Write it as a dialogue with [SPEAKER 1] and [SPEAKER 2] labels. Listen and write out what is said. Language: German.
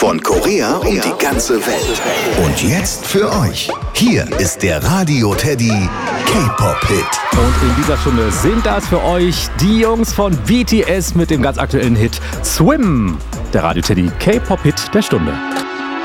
[SPEAKER 1] Von Korea um die ganze Welt. Und jetzt für euch. Hier ist der Radio Teddy K-Pop-Hit.
[SPEAKER 2] Und in dieser Stunde sind das für euch die Jungs von BTS mit dem ganz aktuellen Hit Swim. Der Radio Teddy K-Pop-Hit der Stunde.